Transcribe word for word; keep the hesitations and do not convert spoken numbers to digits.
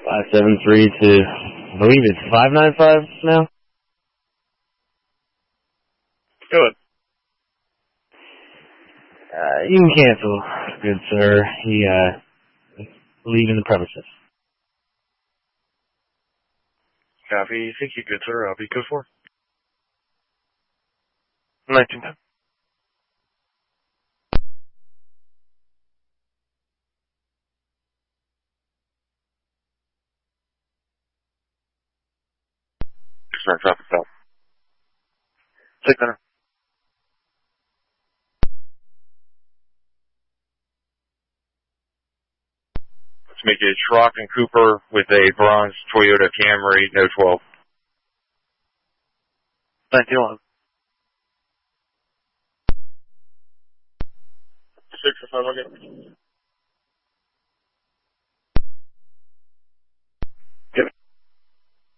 five seven three to, I believe it's five nine five now. Go ahead. Uh, you can cancel, good sir. He, uh, leaving the premises. Copy. Thank you, good sir. I'll be good for. nineteen ten. Sorry, traffic stop. Six center. Let's make it Schrock and Cooper with a bronze Toyota Camry, no twelve. nineteen eleven. Six or five, okay.